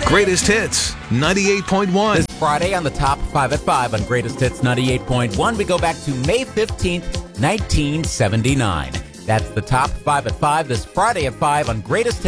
Greatest Hits 98.1. This Friday on the Top 5 at 5 on Greatest Hits 98.1, we go back to May 15th, 1979. That's the Top 5 at 5 this Friday at 5 on Greatest Hits